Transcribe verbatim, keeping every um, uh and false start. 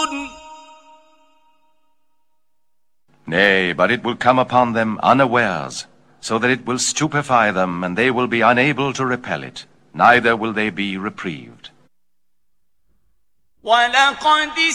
Nay, but it will come upon them unawares, so that it will stupefy them, and they will be unable to repel it, neither will they be reprieved.